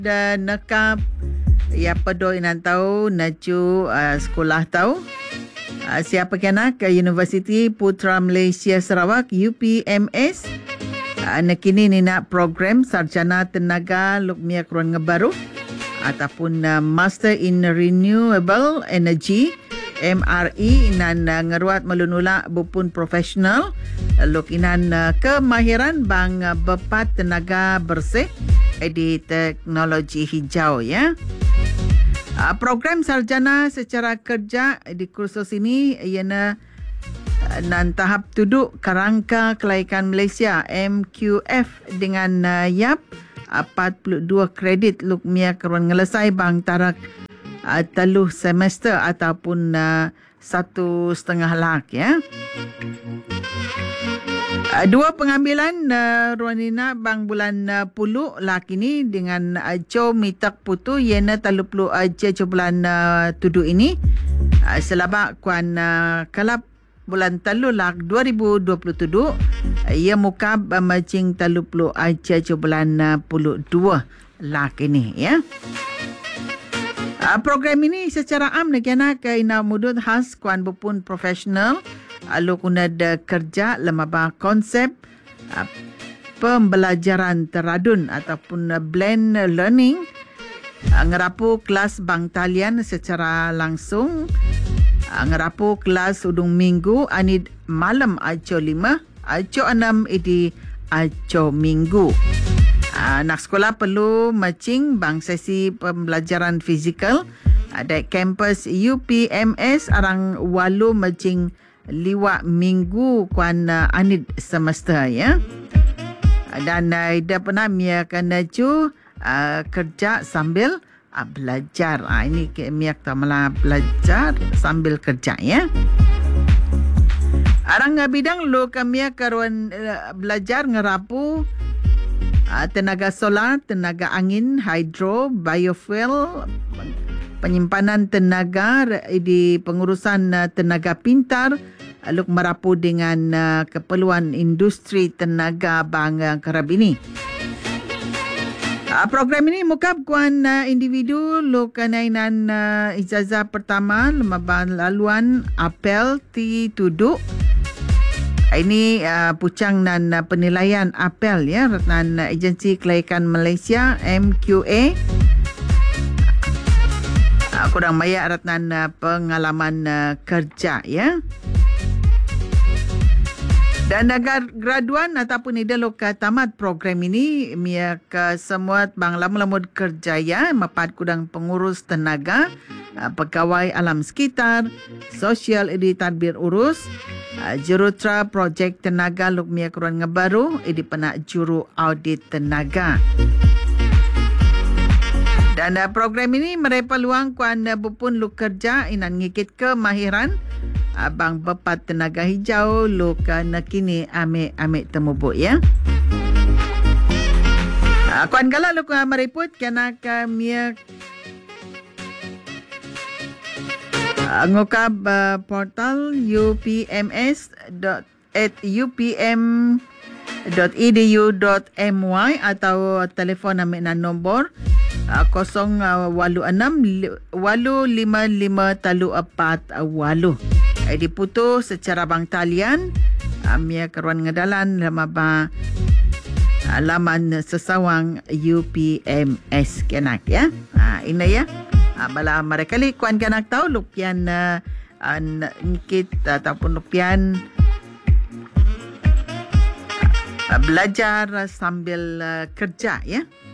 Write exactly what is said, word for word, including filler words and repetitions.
Dan nekap ya pedo inan tahu naju uh, sekolah tahu uh, siapa kena ke Universiti Putra Malaysia Sarawak U P M S uh, nakini ni nak program sarjana tenaga lukmia keruan ngebaru ataupun uh, Master in Renewable Energy M R E inan uh, ngeruat melunula bupun profesional uh, luk inan uh, kemahiran bang uh, bepat tenaga bersih di teknologi hijau ya. Uh, program sarjana secara kerja di kursus ini ialah uh, nan tahap tuduk kerangka kelaikan Malaysia M Q F dengan uh, Y A P empat puluh dua kredit lukmia keruan ngelesai bang tarak uh, teluh semester ataupun uh, satu setengah lak ya. Uh, dua pengambilan uh, Ruanina bang bulan uh, puluh lak ini dengan uh, Jo Mitak Putu iana talu puluh aja uh, bulan uh, tudu ini uh, selabak kuan uh, kalap bulan talu lak dua ribu dua puluh tudu uh, ia mukab uh, macing talu puluh aja uh, bulan uh, puluh dua lak ini ya. Uh, program ini secara am negana ke ina mudut khas kuan bupun profesional alu kunad kerja lemabah konsep uh, pembelajaran teradun ataupun uh, blend learning uh, ngerapu kelas bang talian secara langsung uh, ngerapu kelas udung minggu anid malam aco lima aco enam idi aco minggu. Uh, nak sekolah perlu macing bang sesi pembelajaran fizikal ada kampus U P M S arang walu macing liwak minggu kuan uh, anid semester ya. Dan uh, ida pernah miakan naju uh, kerja sambil uh, belajar. Uh, ini miak tamala belajar sambil kerja ya. Arang uh, bidang lo kami karuan uh, belajar ngerapu uh, tenaga solar, tenaga angin, hidro, biofuel, penyimpanan tenaga di pengurusan uh, tenaga pintar luk merapu dengan uh, keperluan industri tenaga bang uh, kerab ini. Uh, program ini mukab kuan uh, individu luk kanainan uh, ijazah pertama lemaban laluan apel ti tuduk. Ini uh, pucang dan uh, penilaian apel ya dan uh, Agensi Kelaikan Malaysia M Q A. Uh, kurang maya ratnan uh, pengalaman uh, kerja ya. Dan agar graduan ataupun ida loka tamat program ini mia ke semua bang lamud kerjaya mapat kudang pengurus tenaga, pegawai alam sekitar, sosial edi tadbir urus, jurutra projek tenaga luk mia keruan ngebaru edi penak juru audit tenaga. Dan uh, program ini mereka peluang kuan uh, bupun luk kerja inan ngikit kemahiran abang bepat tenaga hijau luka nakini ame ame temubuk ya. Uh, kuan gala luka meriput kena kami uh, ngokab uh, portal U P M S dot at U P M dot E D U dot M Y atau telefon ame na nombor Uh, kosong walu enam walu lima lima talu empat walu. Uh, diputus secara bang talian amia uh, keruan ngedalan lemaba uh, laman sesawang U P M S kenak ya. Ha uh, ini ya. Uh, bala mereka li kuan kenak tahu lupian uh, uh, ngikit ataupun lupian uh, belajar sambil uh, kerja ya.